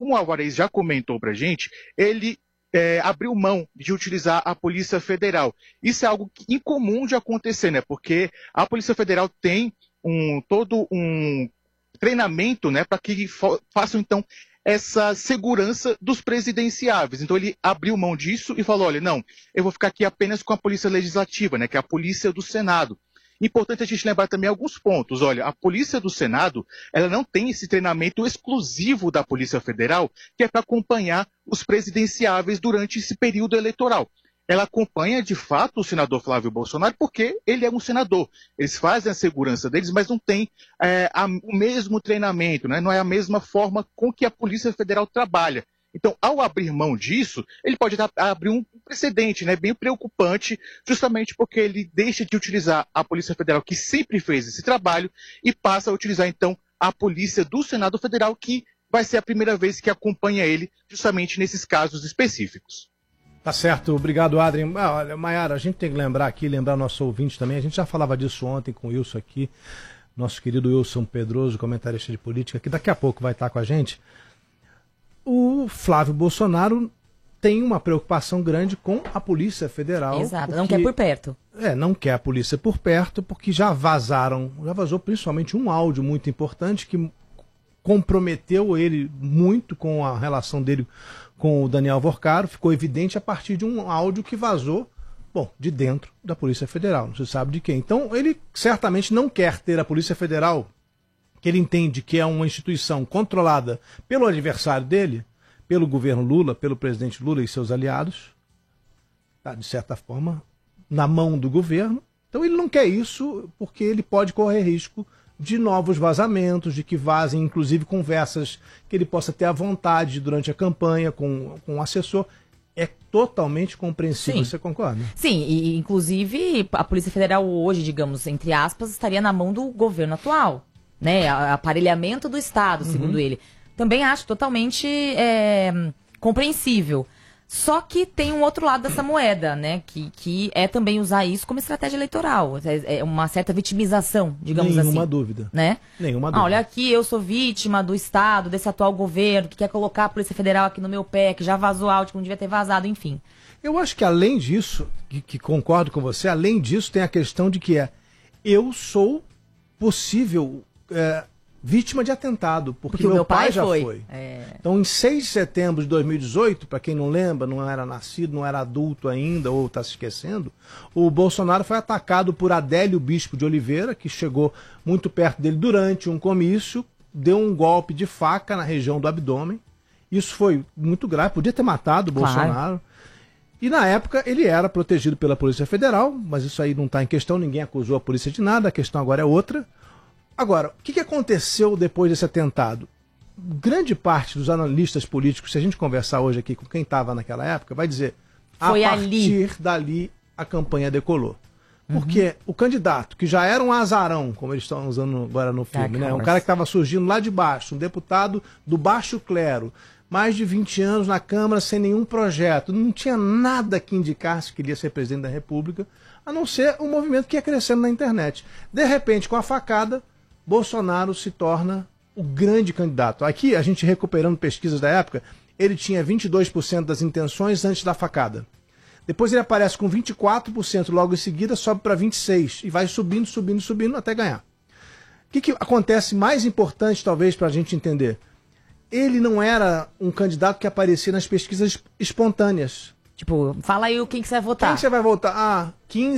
como o Alvarez já comentou para a gente, ele abriu mão de utilizar a Polícia Federal. Isso é algo incomum de acontecer, né? Porque a Polícia Federal tem todo um treinamento, né, para que façam, então, essa segurança dos presidenciáveis. Então ele abriu mão disso e falou, olha, não, eu vou ficar aqui apenas com a Polícia Legislativa, né, que é a Polícia do Senado. Importante a gente lembrar também alguns pontos. Olha, a Polícia do Senado, ela não tem esse treinamento exclusivo da Polícia Federal, que é para acompanhar os presidenciáveis durante esse período eleitoral. Ela acompanha, de fato, o senador Flávio Bolsonaro, porque ele é um senador. Eles fazem a segurança deles, mas não tem o mesmo treinamento, né? Não é a mesma forma com que a Polícia Federal trabalha. Então, ao abrir mão disso, ele pode abrir um precedente, né, bem preocupante, justamente porque ele deixa de utilizar a Polícia Federal, que sempre fez esse trabalho, e passa a utilizar, então, a Polícia do Senado Federal, que vai ser a primeira vez que acompanha ele, justamente nesses casos específicos. Tá certo, obrigado, Adrien. Olha, Maiara, a gente tem que lembrar aqui, lembrar nosso ouvinte também, a gente já falava disso ontem com o Wilson aqui, nosso querido Wilson Pedroso, comentarista de política, que daqui a pouco vai estar com a gente. O Flávio Bolsonaro tem uma preocupação grande com a Polícia Federal. Exato, porque, não quer por perto. Não quer a polícia por perto, porque já vazou principalmente um áudio muito importante que comprometeu ele muito com a relação dele com o Daniel Vorcaro. Ficou evidente a partir de um áudio que vazou, de dentro da Polícia Federal, não se sabe de quem. Então ele certamente não quer ter a Polícia Federal, que ele entende que é uma instituição controlada pelo adversário dele, pelo governo Lula, pelo presidente Lula e seus aliados, tá, de certa forma, na mão do governo. Então ele não quer isso porque ele pode correr risco de novos vazamentos, de que vazem, inclusive, conversas que ele possa ter à vontade durante a campanha com o assessor. É totalmente compreensível, Sim. Você concorda? Sim, e inclusive a Polícia Federal hoje, digamos, entre aspas, estaria na mão do governo atual. Né, aparelhamento do Estado, segundo ele. Também acho totalmente compreensível. Só que tem um outro lado dessa moeda, né, que é também usar isso como estratégia eleitoral. É uma certa vitimização, digamos assim. Nenhuma dúvida. Né? Nenhuma dúvida. Olha aqui, eu sou vítima do Estado, desse atual governo, que quer colocar a Polícia Federal aqui no meu pé, que já vazou áudio, que não devia ter vazado, enfim. Eu acho que além disso, que concordo com você, além disso tem a questão de que eu sou possível... vítima de atentado, porque meu pai já foi. Então, em 6 de setembro de 2018, para quem não lembra, não era nascido, não era adulto ainda, ou está se esquecendo, o Bolsonaro foi atacado por Adélio Bispo de Oliveira, que chegou muito perto dele durante um comício, deu um golpe de faca na região do abdômen. Isso foi muito grave, podia ter matado o Bolsonaro. E na época ele era protegido pela Polícia Federal, mas isso aí não está em questão, ninguém acusou a polícia de nada, a questão agora é outra. Agora, o que aconteceu depois desse atentado? Grande parte dos analistas políticos, se a gente conversar hoje aqui com quem estava naquela época, vai dizer, foi a partir dali a campanha decolou. Porque o candidato, que já era um azarão, como eles estão usando agora no filme, né? Um cara que estava surgindo lá de baixo, um deputado do baixo clero, mais de 20 anos na Câmara sem nenhum projeto, não tinha nada que indicasse que ele ia ser presidente da República, a não ser um movimento que ia crescendo na internet. De repente, com a facada, Bolsonaro se torna o grande candidato. Aqui, a gente recuperando pesquisas da época, ele tinha 22% das intenções antes da facada. Depois ele aparece com 24%, logo em seguida sobe para 26% e vai subindo, subindo, subindo até ganhar. O que acontece mais importante, talvez, para a gente entender? Ele não era um candidato que aparecia nas pesquisas espontâneas. Tipo, fala aí quem que você vai votar. Quem você vai votar?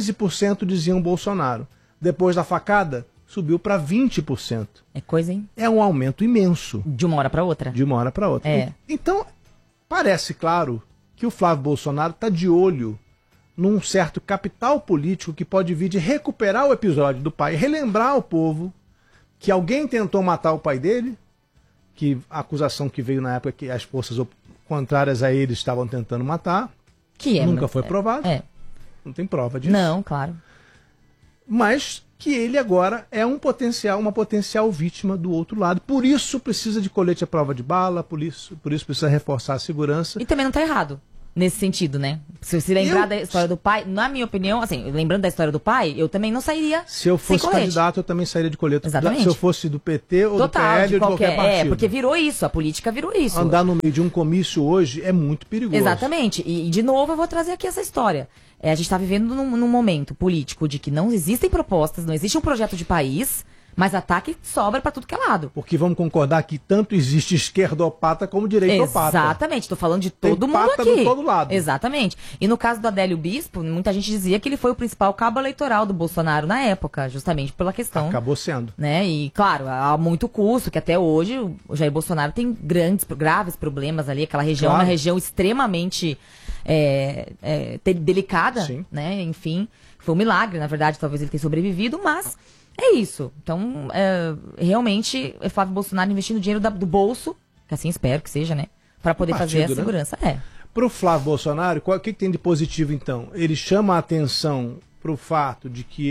15% diziam Bolsonaro. Depois da facada, subiu para 20%. É coisa, hein? É um aumento imenso. De uma hora para outra. De uma hora para outra. Então, parece claro que o Flávio Bolsonaro está de olho num certo capital político que pode vir de recuperar o episódio do pai, relembrar ao povo que alguém tentou matar o pai dele, que a acusação que veio na época que as forças contrárias a ele estavam tentando matar, nunca foi provado. Não tem prova disso. Não, claro. Mas que ele agora é uma potencial vítima do outro lado. Por isso precisa de colete à prova de bala, por isso precisa reforçar a segurança. E também não está errado. nesse sentido, né? Se lembrar da história do pai, na minha opinião, assim, lembrando da história do pai, eu também não sairia. Se eu fosse candidato, eu também sairia de colete. Exatamente. Se eu fosse do PT ou Total, do PL ou de qualquer partido. porque virou isso, a política virou isso. Andar no meio de um comício hoje é muito perigoso. Exatamente. E de novo, eu vou trazer aqui essa história. A gente está vivendo num momento político de que não existem propostas, não existe um projeto de país, mas ataque sobra para tudo que é lado. Porque vamos concordar que tanto existe esquerdopata como direitopata. Exatamente, estou falando de todo mundo aqui. De todo lado. Exatamente. E no caso do Adélio Bispo, muita gente dizia que ele foi o principal cabo eleitoral do Bolsonaro na época, justamente pela questão. Acabou sendo. Né? E, claro, há muito custo, que até hoje o Jair Bolsonaro tem graves problemas ali, aquela região é uma região extremamente delicada, Sim. Né? Enfim, foi um milagre, na verdade, talvez ele tenha sobrevivido, mas é isso. Então, realmente, é Flávio Bolsonaro investindo dinheiro do bolso, que assim espero que seja, né? Para poder fazer a segurança. Para o Flávio Bolsonaro, o que tem de positivo, então? Ele chama a atenção para o fato de que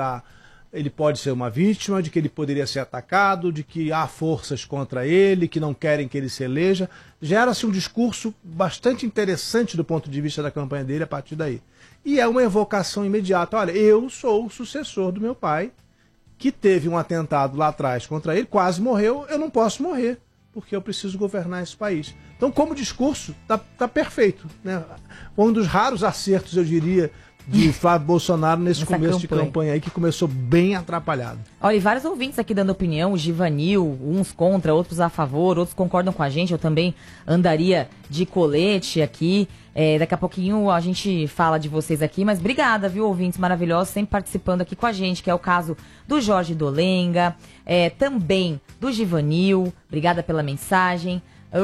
ele pode ser uma vítima, de que ele poderia ser atacado, de que há forças contra ele, que não querem que ele se eleja. Gera-se um discurso bastante interessante do ponto de vista da campanha dele a partir daí. E é uma evocação imediata. Olha, eu sou o sucessor do meu pai, que teve um atentado lá atrás contra ele, quase morreu, eu não posso morrer, porque eu preciso governar esse país. Então, como discurso, tá perfeito, né? Um dos raros acertos, eu diria, de Flávio Bolsonaro nesse começo de campanha aí, que começou bem atrapalhado. Olha, e vários ouvintes aqui dando opinião, o Givanil, uns contra, outros a favor, outros concordam com a gente, eu também andaria de colete aqui. Daqui a pouquinho a gente fala de vocês aqui, mas obrigada, viu, ouvintes maravilhosos, sempre participando aqui com a gente, que é o caso do Jorge Dolenga, também do Givanil, obrigada pela mensagem.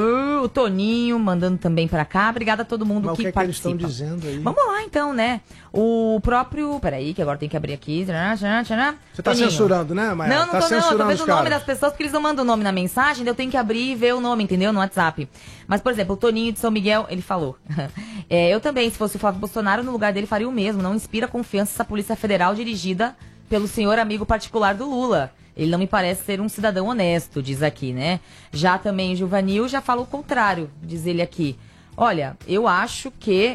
O Toninho mandando também pra cá. Obrigada a todo mundo que participa. Que eles estão dizendo aí? Vamos lá então, né? O próprio... Peraí, que agora tem que abrir aqui. Você tá censurando, né, Maia? Não tô não. Eu tô vendo o nome das pessoas, porque eles não mandam o nome na mensagem, daí eu tenho que abrir e ver o nome, entendeu? No WhatsApp. Mas, por exemplo, o Toninho de São Miguel, ele falou. Eu também, se fosse o Flávio Bolsonaro, no lugar dele faria o mesmo. Não inspira confiança essa Polícia Federal dirigida pelo senhor amigo particular do Lula. Ele não me parece ser um cidadão honesto, diz aqui, né? Já também Juvanil já fala o contrário, diz ele aqui. Olha, eu acho que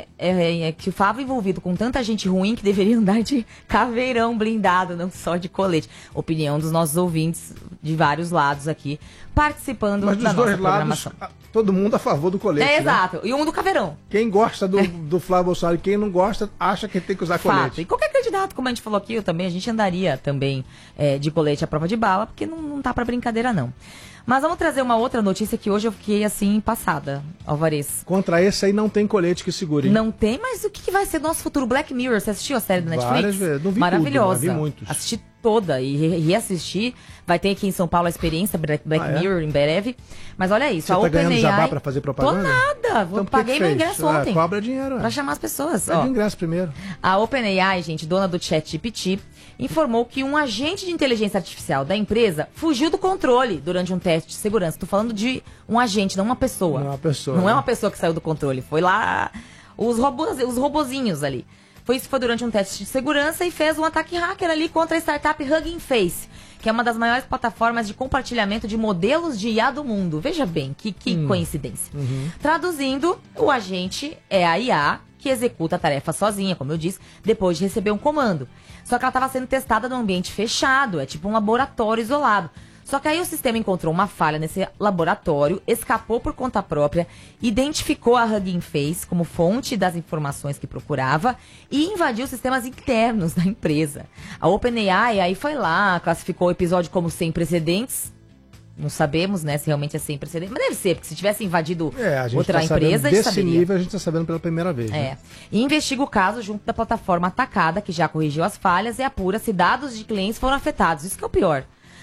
o Flávio envolvido com tanta gente ruim que deveria andar de caveirão blindado, não só de colete. Opinião dos nossos ouvintes de vários lados aqui, participando da nossa programação. Todo mundo a favor do colete, né? Exato, e um do caveirão. Quem gosta do Flávio Bolsonaro e quem não gosta, acha que tem que usar colete. E qualquer candidato, como a gente falou aqui, a gente andaria também de colete à prova de bala, porque não tá pra brincadeira, não. Mas vamos trazer uma outra notícia que hoje eu fiquei, assim, passada, Alvarez. Contra esse aí não tem colete que segure. Não tem, mas o que vai ser nosso futuro? Black Mirror, você assistiu a série da Netflix? Várias vezes, não vi maravilhosa. Tudo, vi muitos. Assisti toda e reassisti. Vai ter aqui em São Paulo a experiência Black Mirror em breve. Mas olha isso, você tá ganhando jabá pra fazer propaganda? Tô nada, então, paguei meu ingresso ontem. Cobra dinheiro. Pra chamar as pessoas. Pede ingresso primeiro. A OpenAI, gente, dona do ChatGPT, informou que um agente de inteligência artificial da empresa fugiu do controle durante um teste de segurança. Tô falando de um agente, não uma pessoa. Não é uma pessoa. Não é uma pessoa que saiu do controle. Foi lá os robozinhos ali. Foi durante um teste de segurança e fez um ataque hacker ali contra a startup Hugging Face, que é uma das maiores plataformas de compartilhamento de modelos de IA do mundo. Veja bem, que coincidência. Uhum. Traduzindo, o agente é a IA que executa a tarefa sozinha, como eu disse, depois de receber um comando. Só que ela estava sendo testada num ambiente fechado, é tipo um laboratório isolado. Só que aí o sistema encontrou uma falha nesse laboratório, escapou por conta própria, identificou a Hugging Face como fonte das informações que procurava e invadiu os sistemas internos da empresa. A OpenAI aí foi lá, classificou o episódio como sem precedentes. Não sabemos, né, se realmente é sem precedentes. Mas deve ser, porque se tivesse invadido outra empresa, a gente saberia. Desse nível a gente está sabendo pela primeira vez. Né? E investiga o caso junto da plataforma atacada, que já corrigiu as falhas, e apura se dados de clientes foram afetados. Isso que é o pior.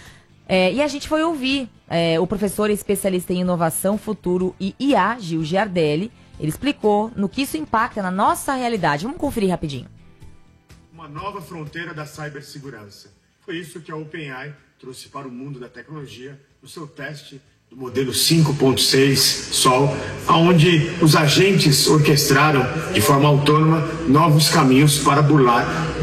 E a gente foi ouvir o professor especialista em inovação, futuro e IA, Gil Giardelli. Ele explicou no que isso impacta na nossa realidade. Vamos conferir rapidinho. Uma nova fronteira da cibersegurança. Foi isso que a OpenAI trouxe para o mundo da tecnologia no seu teste do modelo 5.6 Sol, onde os agentes orquestraram de forma autônoma novos caminhos para burlar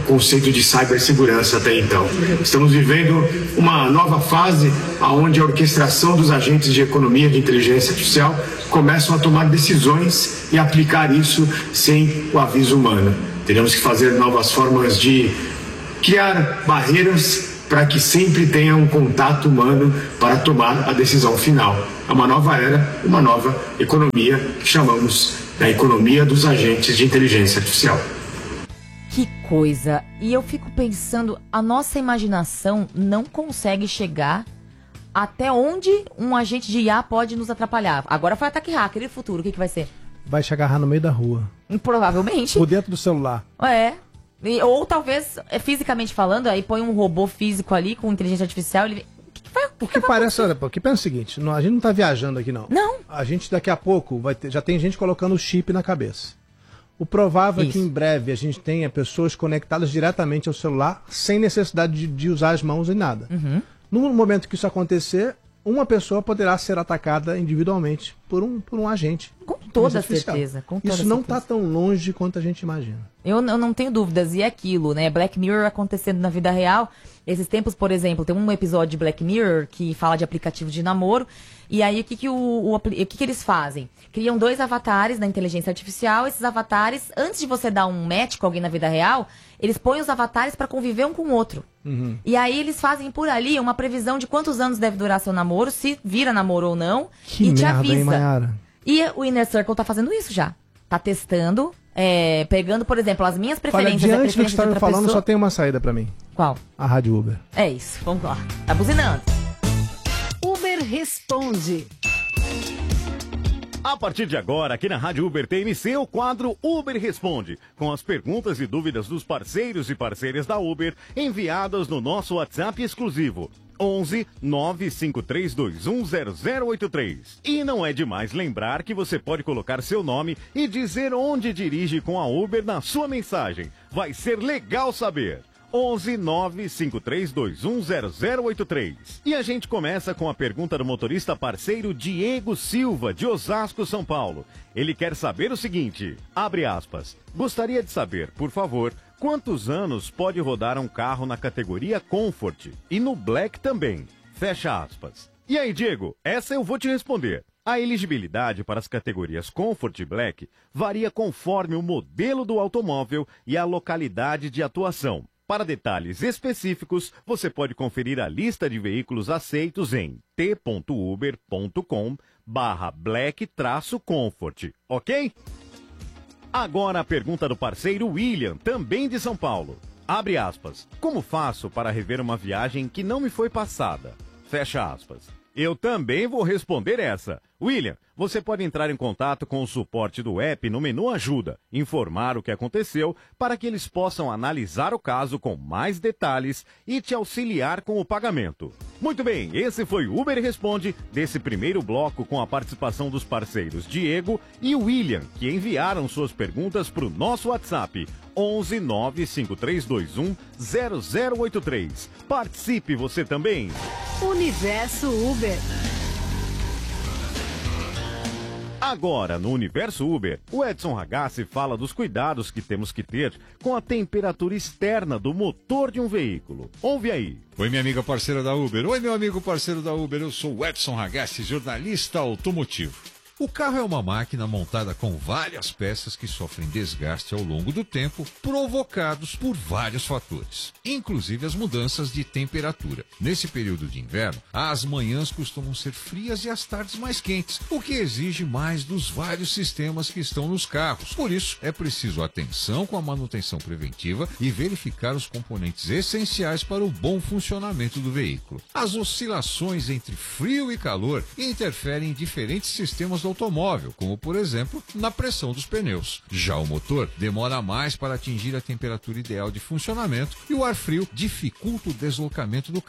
conceito de cibersegurança até então. Estamos vivendo uma nova fase onde a orquestração dos agentes de economia de inteligência artificial começam a tomar decisões e aplicar isso sem o aviso humano. Teremos que fazer novas formas de criar barreiras para que sempre tenha um contato humano para tomar a decisão final. É uma nova era, uma nova economia que chamamos da economia dos agentes de inteligência artificial. Que coisa! E eu fico pensando, a nossa imaginação não consegue chegar até onde um agente de IA pode nos atrapalhar. Agora foi ataque hacker, e no futuro, o que vai ser? Vai te agarrar no meio da rua. Provavelmente. Por dentro do celular. Ou talvez, fisicamente falando, aí põe um robô físico ali com inteligência artificial, ele... Porque parece, olha, porque pensa o seguinte, a gente não tá viajando aqui não. Não. A gente daqui a pouco já tem gente colocando o chip na cabeça. O provável é que em breve a gente tenha pessoas conectadas diretamente ao celular sem necessidade de usar as mãos e nada. Uhum. No momento que isso acontecer, uma pessoa poderá ser atacada individualmente por um agente. Com toda certeza. Isso não está tão longe quanto a gente imagina. Eu não tenho dúvidas. E é aquilo, né? Black Mirror acontecendo na vida real. Esses tempos, por exemplo, tem um episódio de Black Mirror que fala de aplicativo de namoro. E aí, o que eles fazem? Criam 2 avatares da inteligência artificial. Esses avatares, antes de você dar um match com alguém na vida real, eles põem os avatares para conviver um com o outro. Uhum. E aí, eles fazem por ali uma previsão de quantos anos deve durar seu namoro, se vira namoro ou não, e te avisa. Hein, Mayara? E o Inner Circle tá fazendo isso já. Tá testando, pegando, por exemplo, as minhas preferências. Olha, diante do que você estava falando, só tem uma saída pra mim. Qual? A Rádio Uber. É isso, vamos lá. Tá buzinando. Uber Responde. A partir de agora, aqui na Rádio Uber TMC, o quadro Uber Responde, com as perguntas e dúvidas dos parceiros e parceiras da Uber, enviadas no nosso WhatsApp exclusivo. 11 95321 0083. E não é demais lembrar que você pode colocar seu nome e dizer onde dirige com a Uber na sua mensagem. Vai ser legal saber. 11 95321 0083. E a gente começa com a pergunta do motorista parceiro Diego Silva, de Osasco, São Paulo. Ele quer saber o seguinte, abre aspas, gostaria de saber, por favor, quantos anos pode rodar um carro na categoria Comfort e no Black também? Fecha aspas. E aí, Diego, essa eu vou te responder. A elegibilidade para as categorias Comfort e Black varia conforme o modelo do automóvel e a localidade de atuação. Para detalhes específicos, você pode conferir a lista de veículos aceitos em t.uber.com/black-comfort, ok? Agora a pergunta do parceiro William, também de São Paulo. Abre aspas. Como faço para rever uma viagem que não me foi passada? Fecha aspas. Eu também vou responder essa. William, você pode entrar em contato com o suporte do app no menu Ajuda, informar o que aconteceu para que eles possam analisar o caso com mais detalhes e te auxiliar com o pagamento. Muito bem, esse foi o Uber Responde desse primeiro bloco com a participação dos parceiros Diego e William, que enviaram suas perguntas para o nosso WhatsApp 11 95321 0083. Participe você também! Universo Uber. Agora, no Universo Uber, o Edson Ragazzi fala dos cuidados que temos que ter com a temperatura externa do motor de um veículo. Ouve aí. Oi, minha amiga parceira da Uber. Oi, meu amigo parceiro da Uber. Eu sou o Edson Ragazzi, jornalista automotivo. O carro é uma máquina montada com várias peças que sofrem desgaste ao longo do tempo, provocados por vários fatores, inclusive as mudanças de temperatura. Nesse período de inverno, as manhãs costumam ser frias e as tardes mais quentes, o que exige mais dos vários sistemas que estão nos carros. Por isso, é preciso atenção com a manutenção preventiva e verificar os componentes essenciais para o bom funcionamento do veículo. As oscilações entre frio e calor interferem em diferentes sistemas do automóvel, como por exemplo na pressão dos pneus. Já o motor demora mais para atingir a temperatura ideal de funcionamento e o ar frio dificulta o deslocamento do carro.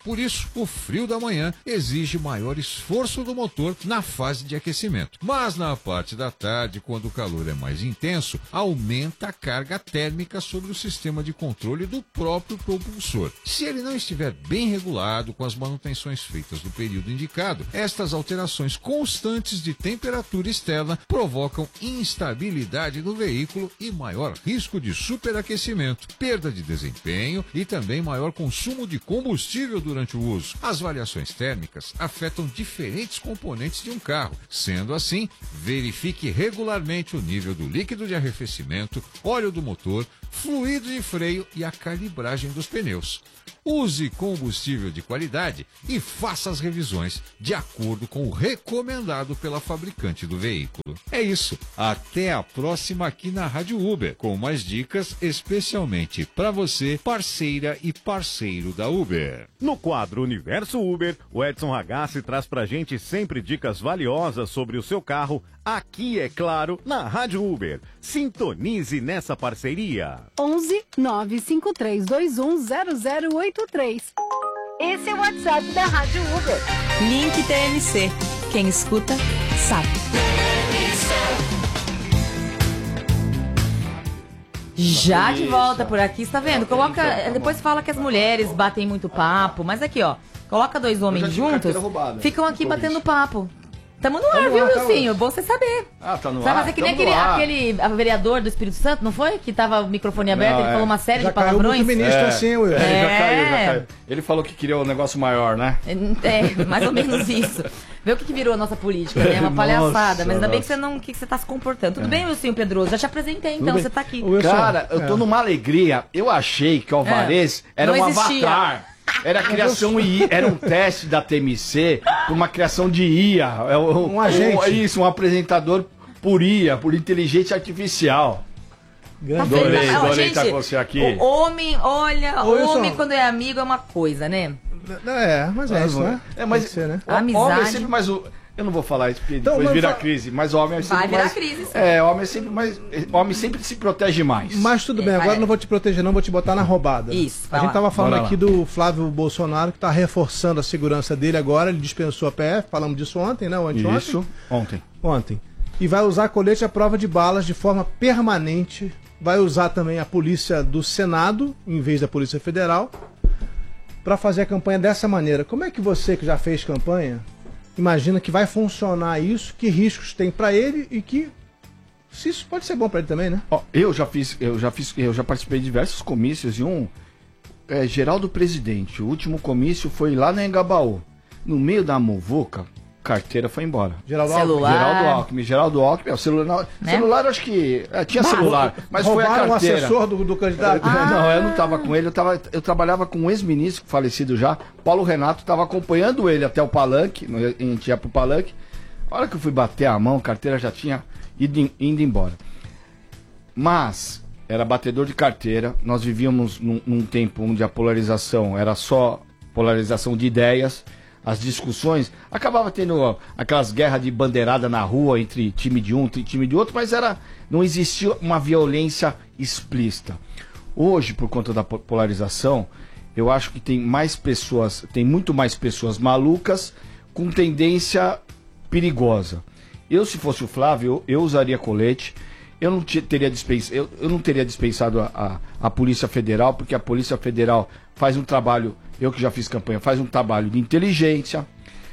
Por isso, o frio da manhã exige maior esforço do motor na fase de aquecimento. Mas na parte da tarde, quando o calor é mais intenso, aumenta a carga térmica sobre o sistema de controle do próprio propulsor. Se ele não estiver bem regulado com as manutenções feitas no período indicado, estas alterações constantes de temperatura externa provocam instabilidade no veículo e maior risco de superaquecimento, perda de desempenho e também maior consumo de combustível durante o uso. As variações térmicas afetam diferentes componentes de um carro. Sendo assim, verifique regularmente o nível do líquido de arrefecimento, óleo do motor, fluido de freio e a calibragem dos pneus. Use combustível de qualidade e faça as revisões de acordo com o recomendado pela fabricante do veículo. É isso. Até a próxima aqui na Rádio Uber, com mais dicas especialmente para você, parceira e parceiro da Uber. No quadro Universo Uber, o Edson Ragazzi traz pra gente sempre dicas valiosas sobre o seu carro, aqui, é claro, na Rádio Uber. Sintonize nessa parceria. 11 95321 0083. Esse é o WhatsApp da Rádio Uber. Link TNC. Quem escuta, sabe. Já de volta por aqui, está vendo? Coloca, depois fala que as mulheres batem muito papo, mas aqui, ó, coloca dois homens juntos, ficam aqui batendo papo. Tamo no ar, viu, Wilsinho? Bom você saber. Ah, tá no ar. Sabe fazer que nem aquele vereador do Espírito Santo, não foi? Que tava o microfone aberto, ele falou uma série de palavrões. Já caiu muito ministro assim, Will. Já caiu. Ele falou que queria um negócio maior, né? É, mais ou menos isso. Vê o que virou a nossa política, né? Uma palhaçada. Mas ainda bem que você tá se comportando. Tudo bem, Wilsinho Pedroso? Já te apresentei, então, você tá aqui. Cara, eu tô numa alegria. Eu achei que o Alvarez era um avatar. Era a criação IA, era um teste da TMC, uma criação de IA. Um agente. Isso, um apresentador por IA, por inteligência artificial. Adorei estar com você aqui. O homem, olha, homem quando é amigo é uma coisa, né? Mas é isso, né? Mas ser, né? A amizade. Homem é sempre mais eu não vou falar isso porque depois vira crise, mas homem é sempre vai virar mais... crise, sim. Homem é sempre mais... Homem sempre se protege mais. Mas tudo bem, agora eu não vou te proteger não, vou te botar na roubada. Isso. A gente tava falando aqui do Flávio Bolsonaro, que tá reforçando a segurança dele agora, ele dispensou a PF, falamos disso ontem, né? Anteontem? Isso, ontem. E vai usar colete à prova de balas de forma permanente, vai usar também a polícia do Senado, em vez da Polícia Federal, para fazer a campanha dessa maneira. Como é que você, que já fez campanha, imagina que vai funcionar isso, que riscos tem para ele e que se isso pode ser bom para ele também, né? Eu já participei de diversos comícios e Geraldo Presidente. O último comício foi lá na Engabaú. No meio da muvuca, carteira foi embora. Geraldo Alckmin, o celular, né? Celular acho que tinha celular, mas foi a carteira. O assessor do candidato? Não, eu não estava com ele, eu trabalhava com um ex-ministro falecido já, Paulo Renato, estava acompanhando ele até o palanque, a gente ia pro palanque. A hora que eu fui bater a mão, a carteira já tinha ido embora. Mas era batedor de carteira, nós vivíamos num tempo onde a polarização era só polarização de ideias. As discussões, acabava tendo aquelas guerras de bandeirada na rua entre time de um e time de outro, mas não existia uma violência explícita. Hoje, por conta da polarização, eu acho que tem muito mais pessoas malucas com tendência perigosa. Eu, se fosse o Flávio, eu usaria colete. Eu não teria dispensado a Polícia Federal, porque a Polícia Federal faz um trabalho, eu que já fiz campanha, faz um trabalho de inteligência,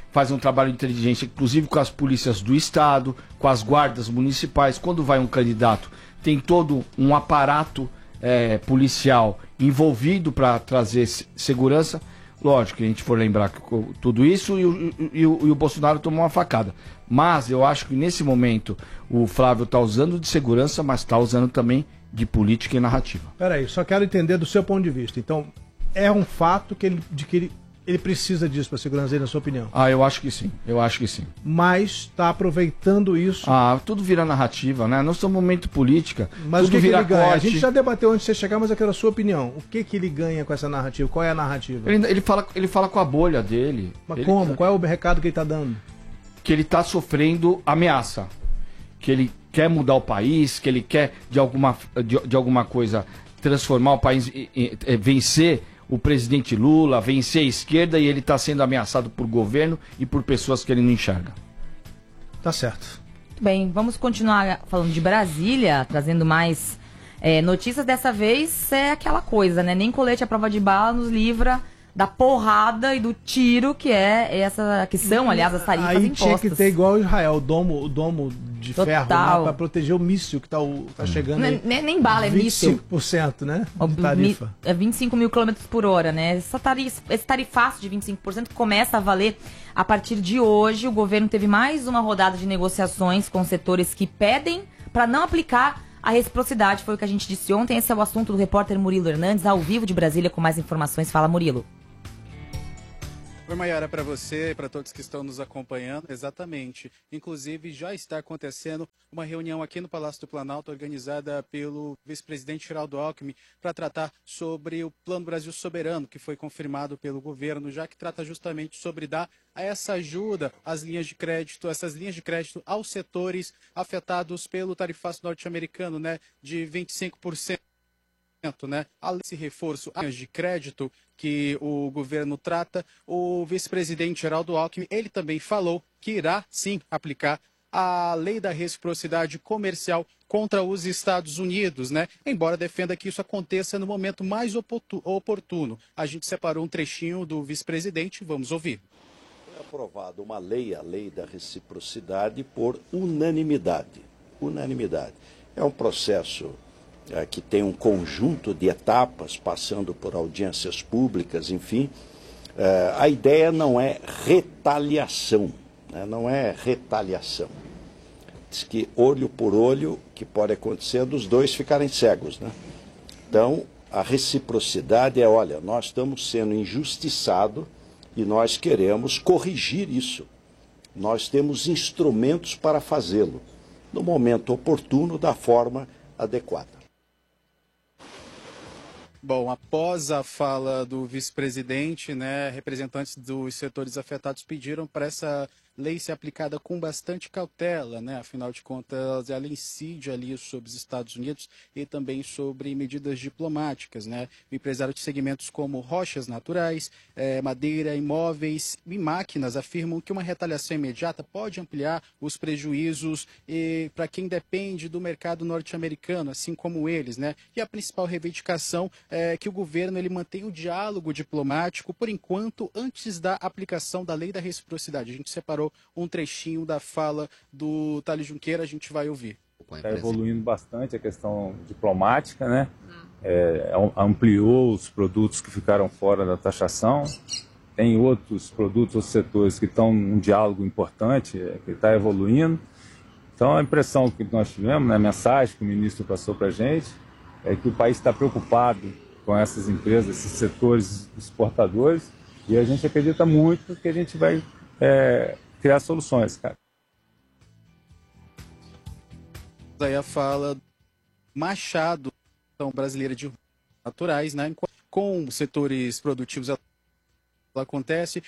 inclusive com as polícias do Estado, com as guardas municipais. Quando vai um candidato, tem todo um aparato policial envolvido para trazer segurança. Lógico que a gente for lembrar tudo isso e o Bolsonaro tomou uma facada. Mas eu acho que nesse momento o Flávio está usando de segurança, mas está usando também de política e narrativa. Peraí, só quero entender do seu ponto de vista. Então, é um fato que ele precisa disso para a segurança dele, na sua opinião? Eu acho que sim. Mas está aproveitando isso. Tudo vira narrativa, né? Nós estamos no momento política. Mas tudo o que ele ganha? corte. A gente já debateu antes de você chegar, mas eu quero a sua opinião. O que ele ganha com essa narrativa? Qual é a narrativa? Ele fala com a bolha dele. Mas como? Qual é o recado que ele está dando? Que ele está sofrendo ameaça. Que ele quer mudar o país, que ele quer de alguma coisa transformar o país, vencer o presidente Lula, vencer a esquerda, e ele está sendo ameaçado por governo e por pessoas que ele não enxerga. Tá certo. Muito bem, vamos continuar falando de Brasília, trazendo mais notícias. Dessa vez é aquela coisa, né? Nem colete à prova de bala nos livra da porrada e do tiro que são, aliás, as tarifas impostas. Aí tinha que ter igual Israel, o domo de ferro, né, para proteger o míssel que tá chegando aí. Nem bala, é míssil. 25%, né, de tarifa. É 25 mil quilômetros por hora, né? Esse tarifaço de 25% começa a valer a partir de hoje. O governo teve mais uma rodada de negociações com setores que pedem para não aplicar a reciprocidade. Foi o que a gente disse ontem. Esse é o assunto do repórter Murilo Hernandes, ao vivo de Brasília, com mais informações. Fala, Murilo. Oi, Maiara, para você e para todos que estão nos acompanhando. Exatamente. Inclusive, já está acontecendo uma reunião aqui no Palácio do Planalto, organizada pelo vice-presidente Geraldo Alckmin, para tratar sobre o Plano Brasil Soberano, que foi confirmado pelo governo, já que trata justamente sobre dar essa ajuda às linhas de crédito, essas linhas de crédito aos setores afetados pelo tarifaço norte-americano, né, de 25%. Né? Além desse reforço de crédito que o governo trata, o vice-presidente Geraldo Alckmin, ele também falou que irá sim aplicar a lei da reciprocidade comercial contra os Estados Unidos, né? Embora defenda que isso aconteça no momento mais oportuno. A gente separou um trechinho do vice-presidente, vamos ouvir. Foi aprovada uma lei, a lei da reciprocidade, por unanimidade. Unanimidade. É um processo que tem um conjunto de etapas, passando por audiências públicas, enfim. A ideia não é retaliação, né? Não é retaliação. Diz que olho por olho, que pode acontecer dos dois ficarem cegos, né? Então, a reciprocidade é, olha, nós estamos sendo injustiçados e nós queremos corrigir isso. Nós temos instrumentos para fazê-lo, no momento oportuno, da forma adequada. Bom, após a fala do vice-presidente, né, representantes dos setores afetados pediram para essa lei ser aplicada com bastante cautela, né? Afinal de contas, ela incide ali sobre os Estados Unidos e também sobre medidas diplomáticas, né? O empresário de segmentos como rochas naturais, madeira, imóveis e máquinas afirmam que uma retaliação imediata pode ampliar os prejuízos para quem depende do mercado norte-americano, assim como eles, né? E a principal reivindicação é que o governo ele mantém o diálogo diplomático, por enquanto, antes da aplicação da lei da reciprocidade. A gente separou um trechinho da fala do Thales Junqueira, a gente vai ouvir. Está evoluindo bastante a questão diplomática, né? Ampliou os produtos que ficaram fora da taxação. Tem outros produtos, outros setores que estão num diálogo importante, que está evoluindo. Então a impressão que nós tivemos, né, a mensagem que o ministro passou para a gente, é que o país está preocupado com essas empresas, esses setores exportadores, e a gente acredita muito que a gente vai criar soluções, cara. Aí a fala Machado, então, brasileira de naturais, né? Com setores produtivos ela acontece.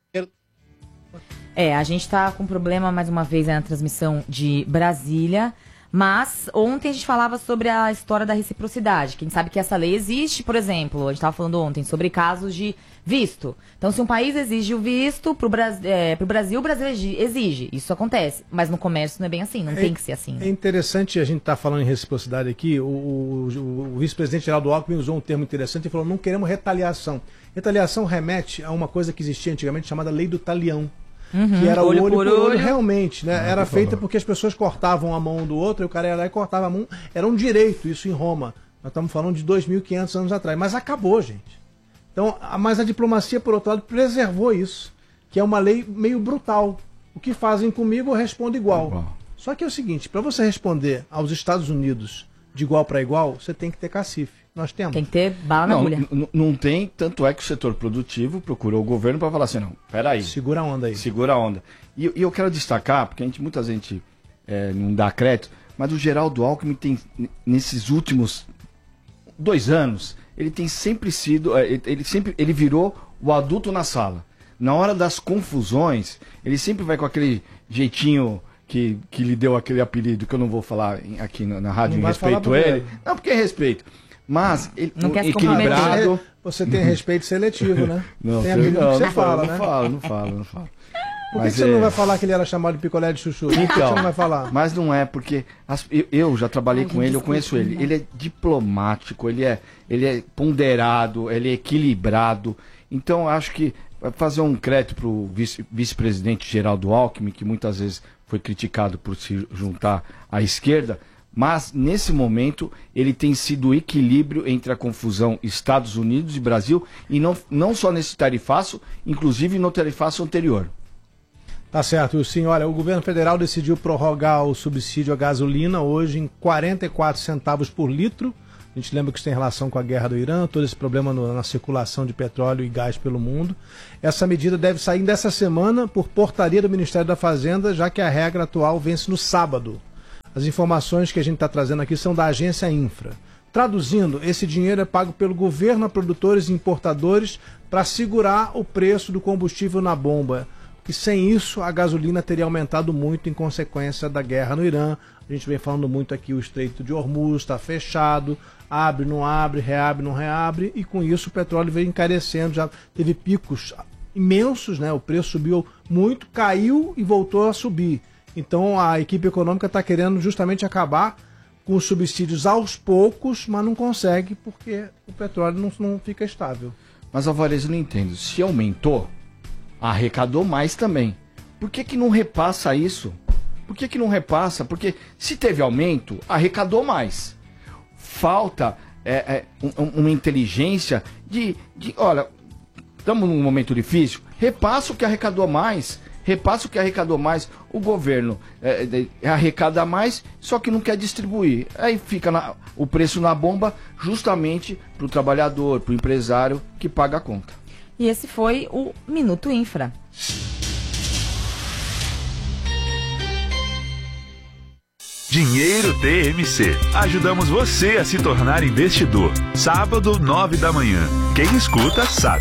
A gente está com problema mais uma vez na transmissão de Brasília. Mas ontem a gente falava sobre a história da reciprocidade. Quem sabe que essa lei existe, por exemplo, a gente estava falando ontem sobre casos de visto. Então, se um país exige o visto, pro Brasil, o Brasil exige. Isso acontece. Mas no comércio não é bem assim, não tem que ser assim. Né? É interessante a gente estar falando em reciprocidade aqui. O vice-presidente Geraldo Alckmin usou um termo interessante e falou: não queremos retaliação. Retaliação remete a uma coisa que existia antigamente chamada Lei do Talião. Que era olho por olho, realmente, né? Era feita porque as pessoas cortavam a mão um do outro, e o cara ia lá e cortava a mão. Era um direito, isso em Roma. Nós estamos falando de 2.500 anos atrás. Mas acabou, gente. Então, mas a diplomacia, por outro lado, preservou isso. Que é uma lei meio brutal. O que fazem comigo, eu respondo igual. Só que é o seguinte, para você responder aos Estados Unidos de igual para igual, você tem que ter cacife. Nós temos. Tem que ter bala na agulha. Não tem, tanto é que o setor produtivo procurou o governo para falar assim, não, peraí. Segura a onda aí. Segura a onda. E eu quero destacar, porque muita gente não dá crédito, mas o Geraldo Alckmin tem, nesses últimos 2 anos, ele tem sempre sido, ele virou o adulto na sala. Na hora das confusões, ele sempre vai com aquele jeitinho que lhe deu aquele apelido, que eu não vou falar aqui na rádio, em respeito a ele. Não, porque é respeito. Mas não quer se equilibrado. Você tem respeito seletivo, né? Não, tem amigo que você fala, né? Não falo. Por que você não vai falar que ele era chamado de picolé de chuchu? Por que você não vai falar? Mas não é, porque eu já trabalhei com ele, eu conheço ele. Ele é diplomático, ele é ponderado, ele é equilibrado. Então, acho que vai fazer um crédito para o vice-presidente Geraldo Alckmin, que muitas vezes foi criticado por se juntar à esquerda, mas nesse momento ele tem sido o equilíbrio entre a confusão Estados Unidos e Brasil, e não só nesse tarifaço, inclusive no tarifaço anterior. Tá certo, Wilson. Olha, o governo federal decidiu prorrogar o subsídio à gasolina hoje em 44 centavos por litro. A gente lembra que isso tem relação com a guerra do Irã, todo esse problema na circulação de petróleo e gás pelo mundo. Essa medida deve sair dessa semana por portaria do Ministério da Fazenda, já que a regra atual vence no sábado. As informações que a gente está trazendo aqui são da agência Infra. Traduzindo, esse dinheiro é pago pelo governo a produtores e importadores para segurar o preço do combustível na bomba. Que sem isso a gasolina teria aumentado muito em consequência da guerra no Irã. A gente vem falando muito aqui, o Estreito de Hormuz está fechado, abre, não abre, reabre, não reabre, e com isso o petróleo veio encarecendo, já teve picos imensos, né? O preço subiu muito, caiu e voltou a subir. Então a equipe econômica está querendo justamente acabar com os subsídios aos poucos, mas não consegue porque o petróleo não fica estável. Mas, Alvarez, eu não entendo. Se aumentou, arrecadou mais também. Por que não repassa isso? Por que não repassa? Porque se teve aumento, arrecadou mais. Falta uma inteligência de olha, estamos num momento difícil, repassa o que arrecadou mais. O governo arrecada mais, só que não quer distribuir. Aí fica o preço na bomba justamente para o trabalhador, para o empresário que paga a conta. E esse foi o Minuto Infra. Dinheiro TMC. Ajudamos você a se tornar investidor. Sábado, 9 da manhã. Quem escuta, sabe.